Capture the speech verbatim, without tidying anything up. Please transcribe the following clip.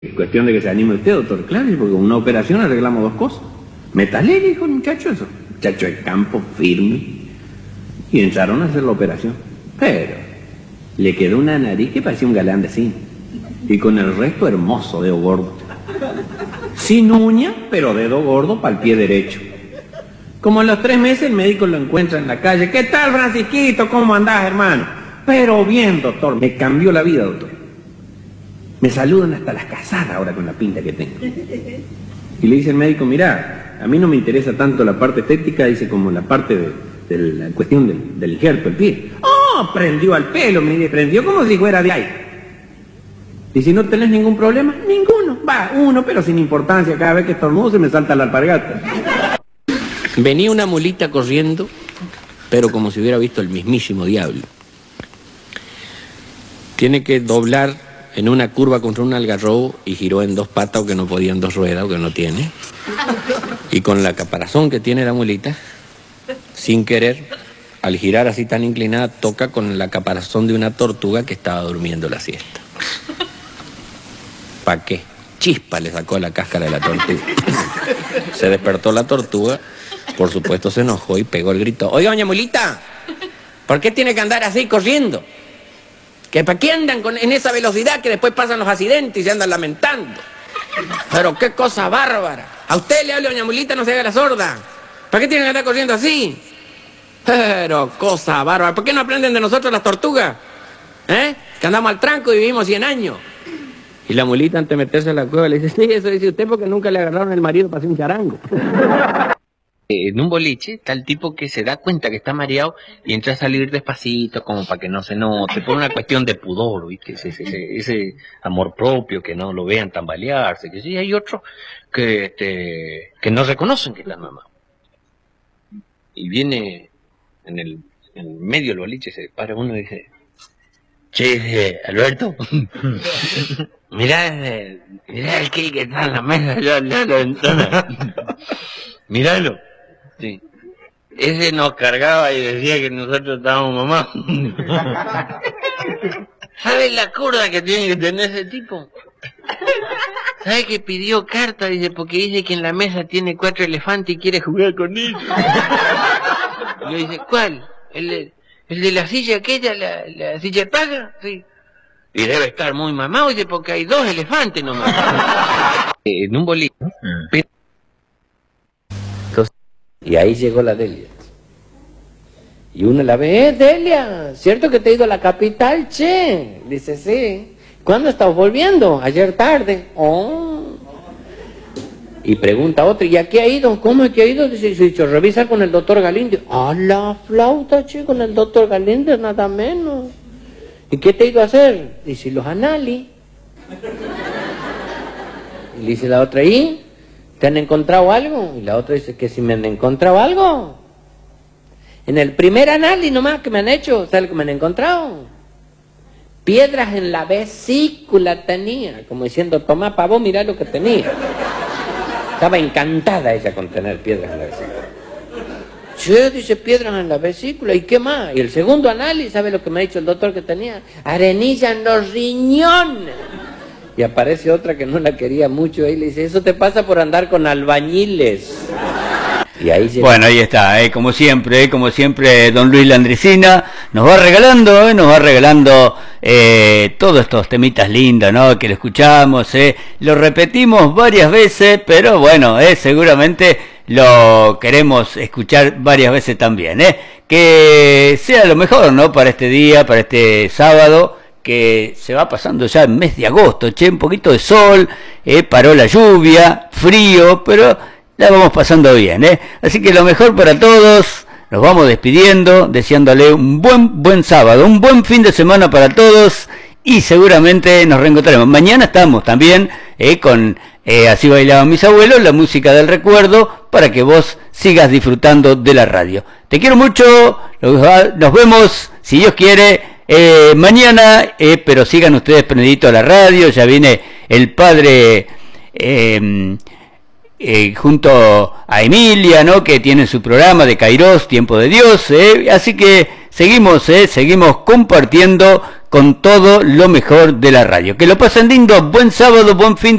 Es cuestión de que se anime usted, doctor, claro, porque con una operación arreglamos dos cosas. Métale, dijo el muchacho eso. Muchacho de campo, firme. Y entraron a hacer la operación. Pero le quedó una nariz que parecía un galán de cine. Y con el resto hermoso, dedo gordo. Sin uña, pero dedo gordo para el pie derecho. Como a los tres meses el médico lo encuentra en la calle. ¿Qué tal, Francisquito? ¿Cómo andás, hermano? Pero bien, doctor. Me cambió la vida, doctor. Me saludan hasta las casadas ahora con la pinta que tengo. Y le dice el médico, mirá, a mí no me interesa tanto la parte estética, dice, como la parte de, de la cuestión del, del injerto, el pie. ¡Oh! Prendió al pelo, me prendió como si fuera de aire. Y si no tenés ningún problema, ninguno. Va, uno, pero sin importancia. Cada vez que estornudo se me salta la alpargata. Venía una mulita corriendo, pero como si hubiera visto el mismísimo diablo. Tiene que doblar en una curva contra un algarrobo y giró en dos patas, o que no podían dos ruedas, o que no tiene. Y con la caparazón que tiene la mulita, sin querer, al girar así tan inclinada, toca con la caparazón de una tortuga que estaba durmiendo la siesta. ¿Para qué? Chispa le sacó la cáscara de la tortuga. Se despertó la tortuga, por supuesto se enojó y pegó el grito. Oiga, doña mulita, ¿por qué tiene que andar así corriendo? ¿Que para qué andan con, en esa velocidad que después pasan los accidentes y se andan lamentando? Pero qué cosa bárbara. A usted le hablo, doña mulita, no se haga la sorda. ¿Para qué tienen que andar corriendo así? Pero cosa bárbara. ¿Por qué no aprenden de nosotros las tortugas? ¿Eh? Que andamos al tranco y vivimos cien años. Y la mulita, antes de meterse a la cueva, le dice, sí, eso dice usted porque nunca le agarraron el marido para hacer un charango. En un boliche está el tipo que se da cuenta que está mareado y entra a salir despacito como para que no se note, por una cuestión de pudor, ¿viste? Ese, ese, ese amor propio, que no lo vean tambalearse, que sí, hay otros que, este, que no reconocen que están mamados. Y viene en el, en medio del boliche, se para uno y dice, che, dice, Alberto, mirá, mirá el que está en la mesa allá en la ventana, miralo. Sí. Ese nos cargaba y decía que nosotros estábamos mamados. ¿Sabes la curda que tiene que tener ese tipo? ¿Sabes que pidió carta? Dice, porque dice que en la mesa tiene cuatro elefantes y quiere jugar con ellos. Y le dice, ¿cuál? ¿El de, el de la silla aquella, la, la silla paga? Sí. Y debe estar muy mamado, dice, porque hay dos elefantes nomás. En un bolito. Uh-huh. Y ahí llegó la Delia. Y uno la ve, eh, Delia, ¿cierto que te he ido a la capital, che? Dice, sí. ¿Cuándo estás volviendo? Ayer tarde. Oh. Y pregunta a otro, ¿y a qué ha ido? ¿Cómo es que ha ido? Dice, dice, revisa con el doctor Galíndez. A la flauta, che, con el doctor Galíndez, nada menos. ¿Y qué te ha ido a hacer? Dice, los análisis. Y dice la otra, ¿y? ¿Te han encontrado algo? Y la otra dice que si me han encontrado algo. En el primer análisis nomás que me han hecho, ¿sabes lo que me han encontrado? Piedras en la vesícula tenía, como diciendo, tomá pa' vos, mirá lo que tenía. Estaba encantada ella con tener piedras en la vesícula. Che, dice, piedras en la vesícula, ¿y qué más? Y el segundo análisis, ¿sabe lo que me ha dicho el doctor que tenía? Arenilla en los riñones. Y aparece otra que no la quería mucho y le dice, eso te pasa por andar con albañiles. Y ahí llega... Bueno, ahí está, eh, como siempre, eh, como siempre, don Luis Landricina nos va regalando, eh, nos va regalando eh, todos estos temitas lindos, ¿no? Que lo escuchamos, eh, lo repetimos varias veces, pero bueno, eh, seguramente lo queremos escuchar varias veces también, eh. Que sea lo mejor, ¿no? Para este día, para este sábado, que se va pasando ya el mes de agosto, che, un poquito de sol, eh, paró la lluvia, frío, pero la vamos pasando bien, eh. Así que lo mejor para todos, nos vamos despidiendo, deseándole un buen, buen sábado, un buen fin de semana para todos, y seguramente nos reencontraremos. Mañana estamos también eh, con eh, Así Bailaban Mis Abuelos, la música del recuerdo, para que vos sigas disfrutando de la radio. Te quiero mucho, nos vemos, si Dios quiere, Eh, mañana, eh, pero sigan ustedes prendiditos a la radio, ya viene el padre eh, eh, junto a Emilia, ¿no? Que tiene su programa de Kairos, Tiempo de Dios, eh, así que seguimos, eh, seguimos compartiendo con todo lo mejor de la radio. Que lo pasen lindo, buen sábado, buen fin de